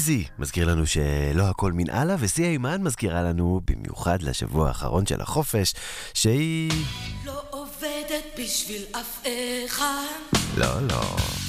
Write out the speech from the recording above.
איזי מזכיר לנו שלא הכל מן הלאה, וסי אימן מזכירה לנו במיוחד לשבוע האחרון של החופש שהיא לא עובדת בשביל אף אחד. לא